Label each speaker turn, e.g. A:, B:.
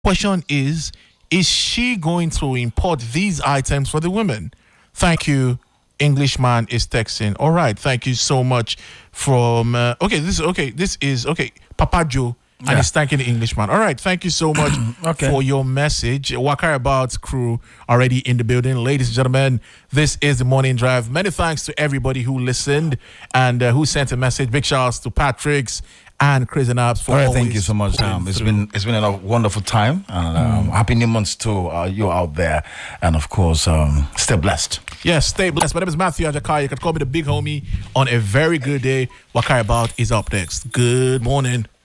A: Question is she going to import these items for the women? Thank you. Englishman is texting. All right, thank you so much. From This is Papa Joe, and he's thanking the Englishman. All right, thank you so much for your message. Wakar About crew already in the building, ladies and gentlemen. This is the morning drive. Many thanks to everybody who listened and who sent a message. Big shouts to Patrick's and Crazy Naps for always.
B: Thank you so much. It's been a wonderful time, and happy new months to you out there, and of course, stay blessed.
A: Yes, stay blessed. My name is Matthew Ajakar. You can call me the big homie on a very good day. Wakar About is up next. Good morning.